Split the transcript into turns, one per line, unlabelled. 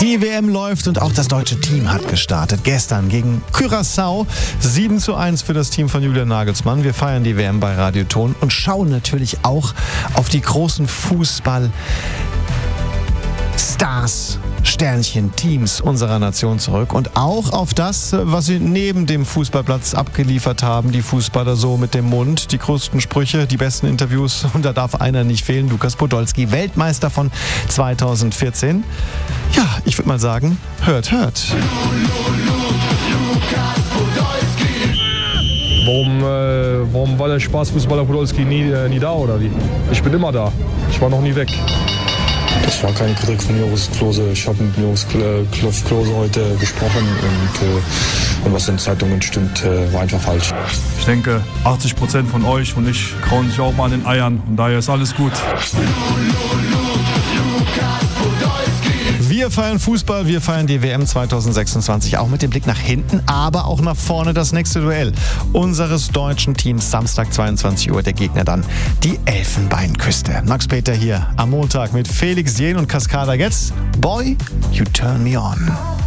Die WM läuft und auch das deutsche Team hat gestartet. Gestern gegen Curaçao 7:1 für das Team von Julian Nagelsmann. Wir feiern die WM bei Radio Ton und schauen natürlich auch auf die großen Fußball-Stars, Sternchen, Teams unserer Nation zurück und auch auf das, was sie neben dem Fußballplatz abgeliefert haben. Die Fußballer so mit dem Mund, die größten Sprüche, die besten Interviews und da darf einer nicht fehlen. Lukas Podolski, Weltmeister von 2014. Ja, ich würde mal sagen, hört.
Warum war der Spaßfußballer Podolski nie da oder wie? Ich bin immer da. Ich war noch nie weg.
Das war keine Kritik von Joris Klose. Ich habe mit Joris Klose heute gesprochen und was in Zeitungen stimmt, war einfach falsch.
Ich denke, 80% von euch und ich krauen sich auch mal an den Eiern und daher ist alles gut.
Wir feiern Fußball, wir feiern die WM 2026, auch mit dem Blick nach hinten, aber auch nach vorne das nächste Duell unseres deutschen Teams. Samstag 22 Uhr, der Gegner dann die Elfenbeinküste. Max Peter hier am Montag mit Felix Jähn und Cascada Getz. Boy, you turn me on.